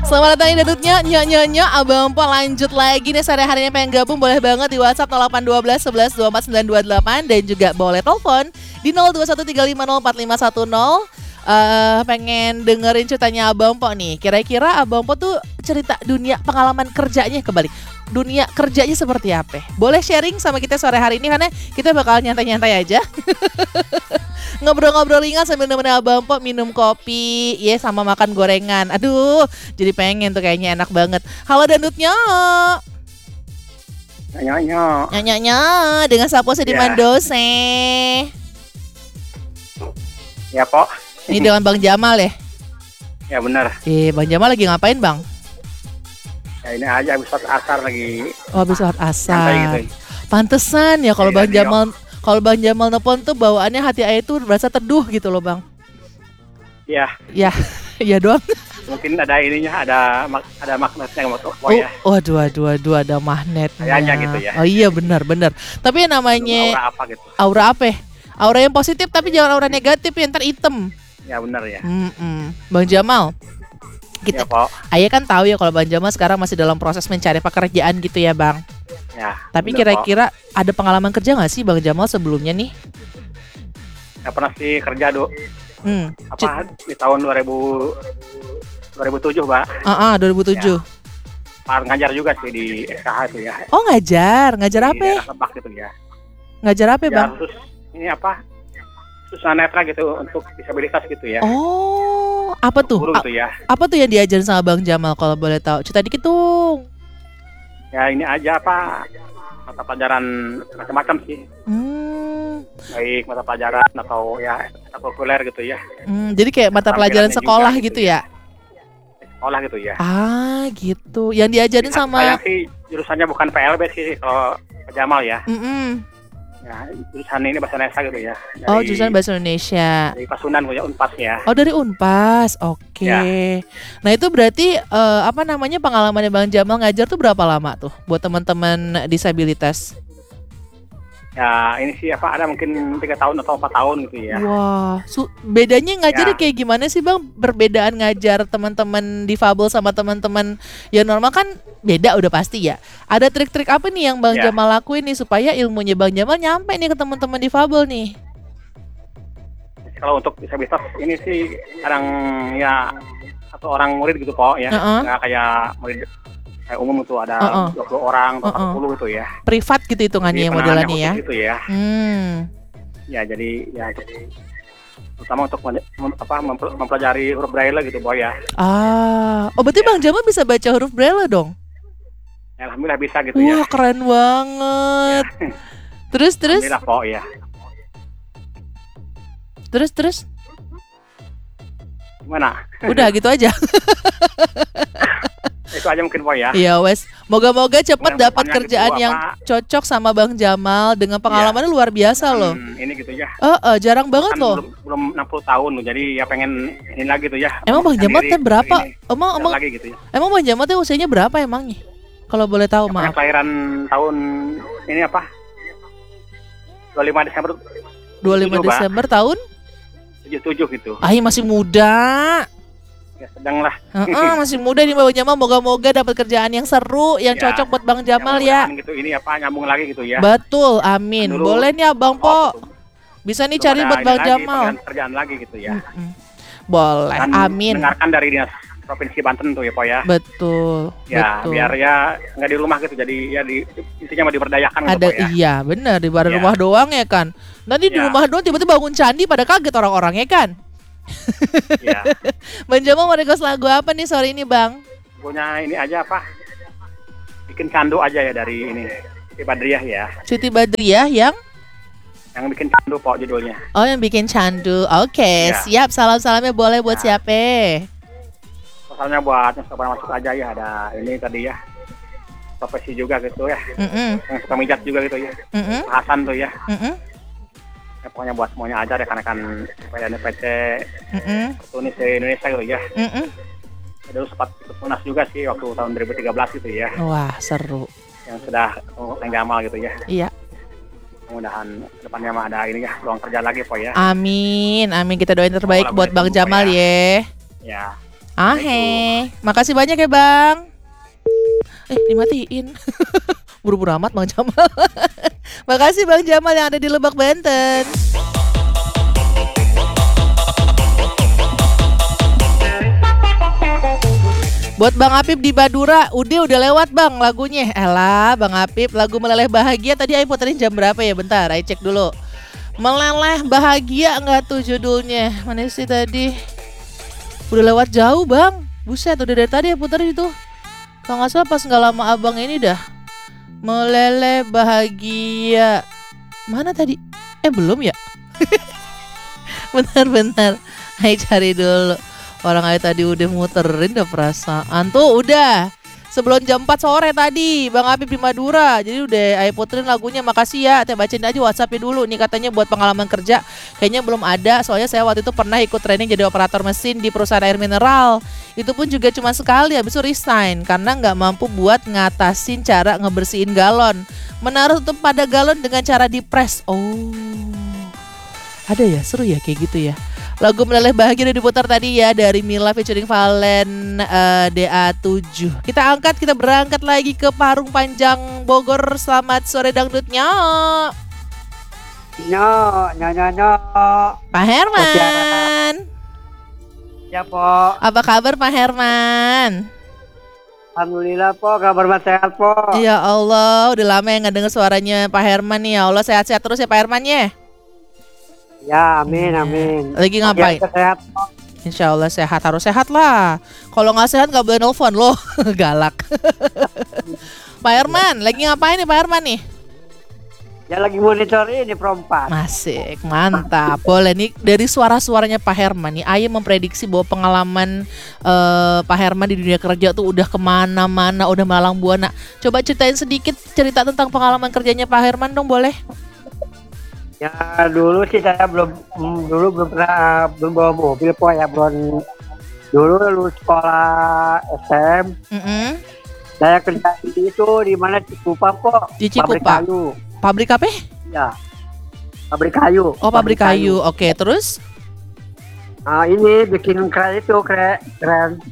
Selamat datang di Dadutnya, nyo, Abang Po lanjut lagi nih sehari-harinya pengen gabung boleh banget di WhatsApp 0812 11 24 928 dan juga boleh telepon di 0213504510. Pengen dengerin ceritanya Abang Po nih. Kira-kira Abang Po tuh cerita dunia pengalaman kerjanya kebalik. Dunia kerjanya seperti apa? Boleh sharing sama kita sore hari ini karena kita bakal nyantai-nyantai aja. Ngobrol-ngobrol ringan sambil nemenin Abang Po minum kopi, ya sama makan gorengan. Aduh, jadi pengen tuh kayaknya enak banget. Halo Dandutnya. Nyanyi dengan Sapo Sediman Dose. Ya, Pok. Ini dengan Bang Jamal ya? Ya benar. Bang Jamal lagi ngapain, Bang? Ya ini aja habis sholat asar lagi. Oh, habis sholat asar. Gitu. Pantesan ya kalau Bang Jamal nelpon tuh bawaannya hati ayah tuh berasa teduh gitu loh, Bang. Iya. Ya, iya doang. Mungkin ada ininya, ada magnetnya ya. Waduh, ada magnetnya. Kayaknya gitu ya. Oh iya benar. Tapi yang namanya aura apa gitu? Aura apa? Aura yang positif tapi jangan aura negatif ya, ntar hitam. Ya benar ya. Bang Jamal. Ya, Pok. Ayah kan tahu ya kalau Bang Jamal sekarang masih dalam proses mencari pekerjaan gitu ya, Bang. Ya. Tapi kira-kira ada pengalaman kerja nggak sih Bang Jamal sebelumnya nih? Ya pernah sih kerja di tahun 2007, Mbak. 2007. Ya. Ngajar juga sih di SKH itu ya. Oh ngajar apa? Di Lebak gitu ya. Ngajar apa ya, Bang? Terus ini apa? Susah netra gitu untuk disabilitas gitu ya. Oh, apa tuh? Guru gitu ya. Apa tuh yang diajarin sama Bang Jamal kalau boleh tahu? Cerita dikit dong. Ya ini aja apa mata pelajaran macam-macam sih. Baik mata pelajaran atau ya ekstrakurikuler gitu ya. Jadi kayak mata pelajaran sekolah gitu ya. Sekolah gitu ya. Ah gitu. Yang diajarin sama. Saya sih jurusannya bukan PLB sih kalau Pak Jamal ya. Ya, jurusan ini bahasa Indonesia gitu ya. Jurusan bahasa Indonesia. Dari Pasundan ya, Unpas ya. Oh, dari Unpas. Oke. Ya. Nah, itu berarti pengalamannya Bang Jamal ngajar tuh berapa lama tuh buat teman-teman disabilitas? Ya, ini sih ada mungkin 3 tahun atau 4 tahun gitu ya. Wah, bedanya ngajar kayak gimana sih, Bang? Perbedaan ngajar teman-teman difabel sama teman-teman yang normal kan beda udah pasti ya. Ada trik-trik apa nih yang Bang Jamal lakuin nih supaya ilmunya Bang Jamal nyampe nih ke teman-teman difabel nih? Kalau untuk disabilitas ini sih kadang ya atau orang murid gitu kok ya. Nggak kayak murid kayak umum itu ada 20 orang atau 40 gitu ya. Privat gitu hitungannya modelannya ya. Gitu ya. Ya jadi terutama untuk mempelajari huruf braille gitu Boy ya. Berarti Bang Jamal bisa baca huruf braille dong? Ya, alhamdulillah bisa gitu ya. Wah, keren banget. Ya. Terus? Alhamdulillah kok ya. Terus? Gimana? Udah gitu aja. Itu aja mungkin Boy ya. Iya wes, moga-moga cepat dapat kerjaan yang cocok sama Bang Jamal dengan pengalamannya luar biasa loh. Ini gitu ya. Jarang banget kan loh. Belum 60 tahun loh, jadi ya pengen ini lagi tuh ya. Emang Bang Jamal teh berapa? Emang lagi gitu ya. Emang Bang Jamal teh usianya berapa emangnya? Kalau boleh tahu maaf. Kelahiran tahun ini apa? 25 Desember. 25 Desember tahun 77 gitu. Masih muda. Ya sedang lah. Masih muda nih Bang Jamal, moga-moga dapat kerjaan yang seru, yang cocok buat Bang Jamal ya. Gitu, ini nyambung lagi gitu ya. Betul, amin. Boleh nih Bang Po. Bisa nih cari buat Bang Jamal. Kerjaan lagi gitu ya. Boleh, amin. Dengarkan dari Dinas Provinsi Banten tuh ya Po ya. Betul. Ya, biar ya nggak di rumah gitu, jadi ya intinya mau diberdayakan gitu Po ya. Iya, benar, di rumah doang ya kan. Nanti di rumah doang tiba-tiba bangun candi pada kaget orang-orangnya kan. Ya. Bang Jamal mau request lagu apa nih sore ini Bang? Punya ini aja apa? Bikin candu aja ya dari ini Siti Badriah ya. Siti Badriah yang bikin candu Pok judulnya. Oh yang bikin candu. Oke, siap. Salam-salamnya boleh buat siapa? Salamnya buat yang suka masuk aja ya. Ada ini tadi ya profesi juga gitu ya. Yang suka mijat juga gitu ya. Hasan tuh ya. Ya, pokoknya buat semuanya aja rekan-rekan PNPC Tunis Indonesia gitu ya. Dulu sempat ikut Munas juga sih waktu tahun 2013 gitu ya. Wah seru. Yang sudah Bang Jamal gitu ya. Iya. Mudah-mudahan depannya mah ada ini ya peluang kerja lagi Po ya. Amin, kita doain terbaik buat Bang Jamal ya. Ya. Makasih banyak ya Bang. Dimatiin. Buru-buru amat Bang Jamal. Makasih Bang Jamal yang ada di Lebak, Banten. Buat Bang Apip di Madura, udah lewat Bang lagunya. Elah Bang Apip, lagu Meleleh Bahagia tadi Ayo puterin jam berapa ya? Bentar, Ayo cek dulu. Meleleh Bahagia nggak tuh judulnya? Mana sih tadi? Udah lewat jauh Bang. Buset, udah dari tadi ya puterin itu. Kalau nggak salah pas nggak lama abang ini dah. Meleleh Bahagia. Mana tadi? Belum ya? Bentar. Ayo cari dulu. Orang Ayo tadi udah muterin dah perasaan. Tuh udah. Sebelum jam 4 sore tadi Bang Apip di Madura. Jadi udah Ayo puterin lagunya. Makasih ya. Teh bacain aja WhatsAppnya dulu. Nih katanya buat pengalaman kerja. Kayaknya belum ada. Soalnya saya waktu itu pernah ikut training jadi operator mesin di perusahaan air mineral. Itu pun juga cuma sekali. Habis itu resign. Karena gak mampu buat ngatasin cara ngebersihin galon. Menaruh tutup pada galon dengan cara dipres. Oh, ada ya? Seru ya kayak gitu ya. Lagu Meleleh Bahagia udah diputar tadi ya dari Mila featuring Valen DA7. Kita berangkat lagi ke Parung Panjang Bogor. Selamat sore dangdutnya. Nyo. Pak Herman. Ya po. Apa kabar Pak Herman? Alhamdulillah po, kabar mas sehat po. Ya Allah, udah lama ya nggak denger suaranya Pak Herman nih. Ya Allah, sehat-sehat terus ya Pak Herman ya. Ya, amin. Lagi ngapain? Ya, sehat po. Insya Allah sehat, harus sehat lah. Kalau nggak sehat nggak boleh nelfon loh. Galak. Pak Herman, lagi ngapain nih Pak Herman nih? Ya lagi monitor ini Pro 4. Masik, mantap. Boleh nih dari suara-suaranya Pak Herman nih, Ayo memprediksi bahwa pengalaman Pak Herman di dunia kerja tuh udah kemana-mana, udah malang buana. Coba ceritain sedikit cerita tentang pengalaman kerjanya Pak Herman dong, boleh? Ya dulu sih saya belum pernah belum bawa mobil po ya, belum. Dulu lulus sekolah SM. Saya kerja di itu di mana Cikupa po. Di Cikupa. Pabrik apa? Ya, pabrik kayu. Oh, pabrik kayu. Oke, terus? Ini bikin keren itu, keren.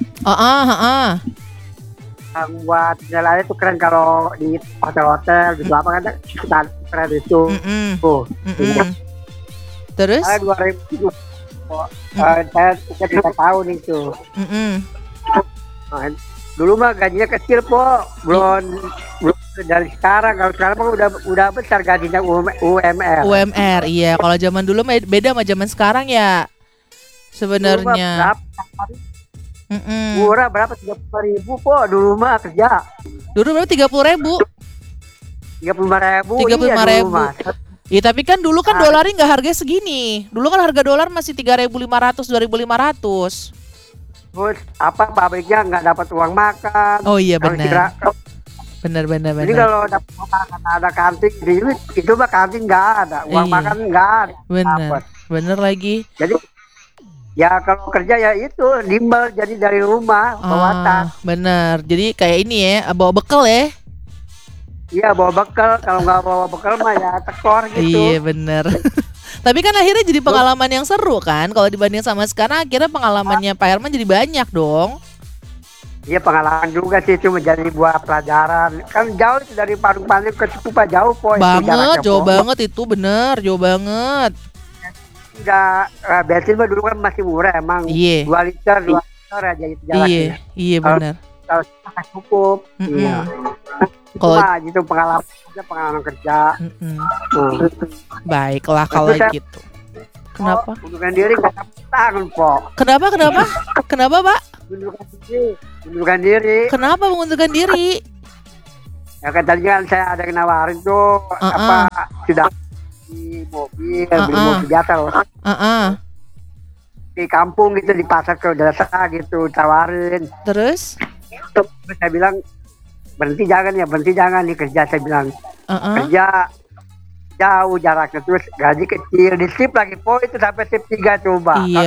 Buat jalan itu keren kalau di hotel-hotel gitu apa kan kita keren itu. Terus? Saya 2000 saya 3 tahun itu. Dulu mah gajinya kecil po, belum dari sekarang. Kalau sekarang mah udah besar gajinya UMR. UMR, iya. Kalau zaman dulu beda sama zaman sekarang ya. Sebenarnya. Murah berapa? 30.000 po dulu mah kerja. Dulu berapa? 30.000. 35.000. 35.000. Iya, tapi kan dulu kan dolarnya nggak harga segini. Dulu kan harga dolar masih 3.500, 2.500. Terus apa pabriknya nggak dapat uang makan. Oh iya benar. Benar. Jadi kalau dapat makan ada kantin, itu mah kantin nggak ada, uang makan nggak ada. Benar lagi. Jadi ya kalau kerja ya itu bimbel, jadi dari rumah bawa tas. Benar. Jadi kayak ini ya, bawa bekal ya. Iya bawa bekal, kalau nggak bawa bekal mah ya tekor gitu. Iya benar. Tapi kan akhirnya jadi pengalaman yang seru kan. Kalau dibanding sama sekarang, akhirnya pengalamannya Pak Herman jadi banyak dong. Iya pengalaman juga sih, itu menjadi buah pelajaran. Kan jauh itu dari Parung Panjang ke Cikupa jauh po. Banget, jauh banget itu, bener, jauh banget. Enggak, bensin mah dulu kan masih murah emang. Iya. 2 liter aja itu jaraknya. Iya benar. Kalau sangat cukup. Iya. Kalau gitu pengalaman kerja. Baiklah kalau gitu. Kenapa? Mengundurkan diri nggak dapat tangan po. Kenapa Pak? Mengundurkan diri. Kenapa mengundurkan diri? Ya kan tadi kan saya ada yang nawarin tuh apa sudah di mobil, beli mobil biasa loh. Di kampung gitu, di pasar ke desa gitu tawarin. Terus saya bilang berhenti jangan nih kerja, saya bilang kerja jauh jaraknya, terus gaji kecil, di shift lagi po itu sampai shift 3 coba. Iya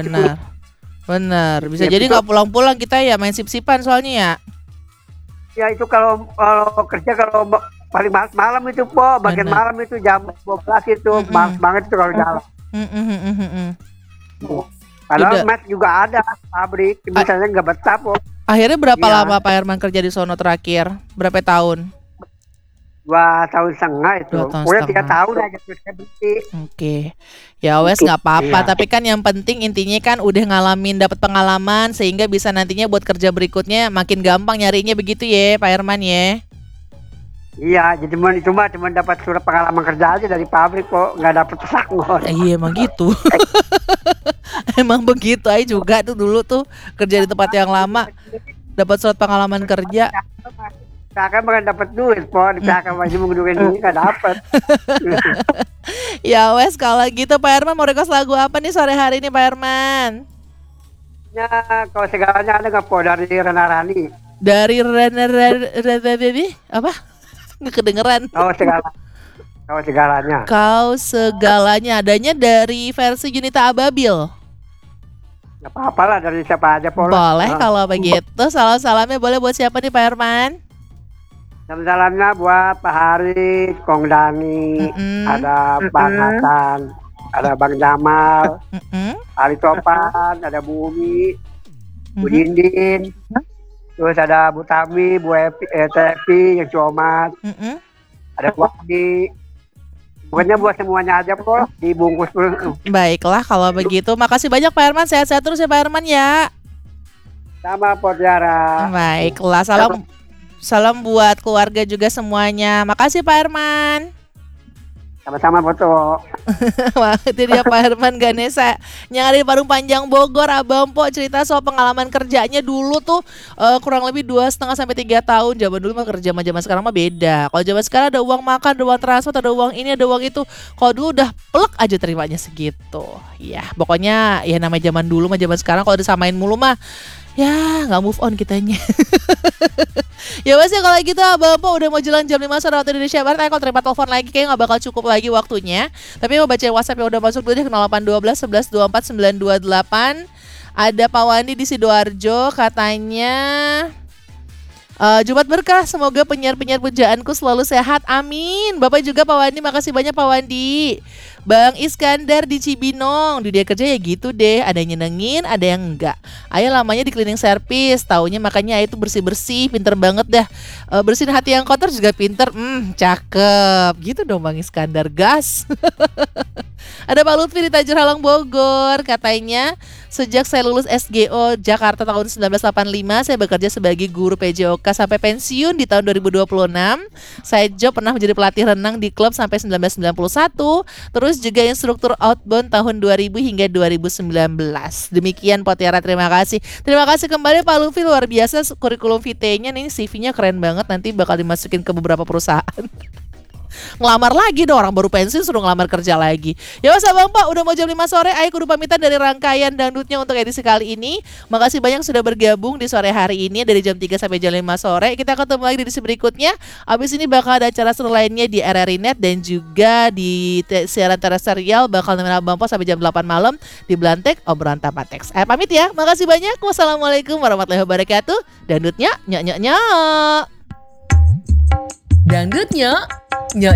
benar bisa ya, jadi nggak pulang-pulang kita ya, main sip-sipan soalnya ya. Ya itu kalau kerja kalau paling malam itu po, bagian malam itu jam 12 itu malas banget itu kalau jalan. Padahal Mas juga ada pabrik, misalnya nggak betah kok. Akhirnya berapa lama Pak Herman kerja di sono terakhir? Berapa tahun? 2,5 tahun itu. Udah 3 tahun aja terus saya berhenti. Oke. Ya wes nggak apa-apa. Tapi kan yang penting intinya kan udah ngalamin, dapat pengalaman sehingga bisa nantinya buat kerja berikutnya makin gampang nyarinya begitu ya Pak Herman ya. Iya, jadi cuma dapat surat pengalaman kerja aja dari pabrik kok, nggak dapat pesangon. Iya emang gitu. Emang begitu aja juga tuh dulu tuh kerja di tempat yang lama dapat surat pengalaman kerja. Kakak bukan dapat duit, di kakak masih menggunakan duit nggak dapat. Ya wes kalau gitu Pak Herman mau request lagu apa nih sore hari ini Pak Herman? Ya kalau segalanya ada nggak po dari Rana Rani? Dari Rana apa? Nggak kedengeran. Kau segalanya. Kau segalanya adanya dari versi Junita Ababil. Gak apa-apa lah dari siapa aja po. Boleh kalau begitu. Salam-salamnya boleh buat siapa nih Pak Herman? Salam-salamnya buat Pak Haris, Kong Dani, ada Bang Hasan, ada Bang Jamal, Ali Topan, ada Bu Umi, Bu Dindin, terus ada Bu Tami, Bu Tepi, yang Comat, ada Bu Adi. Pokoknya buat semuanya aja kok dibungkus dulu. Baiklah kalau begitu. Makasih banyak Pak Herman. Sehat-sehat terus ya Pak Herman ya. Sama Po Tiara. Baiklah. Salam buat keluarga juga semuanya. Makasih Pak Herman. Sama-sama foto. Wah, itu dia Pak Herman Ganesa yang ada di Parung Panjang Bogor. Abang Po cerita soal pengalaman kerjanya dulu tuh kurang lebih 2,5 sampai 3 tahun. Zaman dulu mah kerja sama zaman sekarang mah beda. Kalau zaman sekarang ada uang makan, ada uang transport, ada uang ini, ada uang itu. Kalau dulu udah plek aja terimanya segitu. Ya, pokoknya ya namanya zaman dulu mah zaman sekarang kalau disamain mulu mah ya nggak move on kitanya. Ya mas ya kalau gitu Abang Po udah mau jalan jam 5 sore waktu Indonesia Barat. Kalau terima telepon lagi kayaknya nggak bakal cukup lagi waktunya. Tapi mau baca WhatsApp yang udah masuk dulu deh ke 0812 11 24 928. Ada Pak Wandi di Sidoarjo katanya Jumat berkah, semoga penyiar-penyiar pujaanku selalu sehat, amin. Bapak juga Pak Wandi, makasih banyak Pak Wandi. Bang Iskandar di Cibinong, dunia kerja ya gitu deh, ada yang nyenengin, ada yang enggak. Ayah lamanya di cleaning service, taunya makanya ayah itu bersih-bersih, pinter banget dah. Bersihin hati yang kotor juga pinter, cakep. Gitu dong Bang Iskandar, gas. Ada Pak Lutfi di Tajur Halang Bogor, katanya sejak saya lulus SGO Jakarta tahun 1985, saya bekerja sebagai guru PJOK sampai pensiun di tahun 2026. Saya job pernah menjadi pelatih renang di klub sampai 1991, terus juga instruktur outbound tahun 2000 hingga 2019. Demikian Potiara, terima kasih. Terima kasih kembali Pak Lutfi, luar biasa kurikulum vitae-nya nih, CV-nya keren banget, nanti bakal dimasukin ke beberapa perusahaan. Ngelamar lagi dong, orang baru pensiun suruh ngelamar kerja lagi. Ya mas Abang Pak, udah mau jam 5 sore, ayo kudu pamitan dari rangkaian dangdutnya untuk edisi kali ini. Makasih banyak sudah bergabung di sore hari ini dari jam 3 sampai jam 5 sore. Kita ketemu lagi di edisi berikutnya. Abis ini bakal ada acara seru lainnya di RRI Net dan juga di siaran terestrial bakal nemenin Abang Pak sampai jam 8 malam di Blantek Obrolan Tanpa Teks. Pamit ya, makasih banyak. Wassalamualaikum warahmatullahi wabarakatuh. Dangdutnya nyok nyok nyok. Dangdutnya nyok